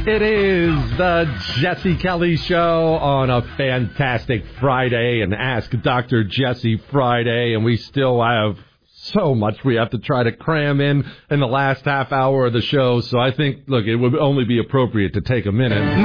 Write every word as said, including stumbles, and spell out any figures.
It is the Jesse Kelly Show on a fantastic Friday, and Ask Doctor Jesse Friday, and we still have so much we have to try to cram in in the last half hour of the show, so I think, look, it would only be appropriate to take a minute.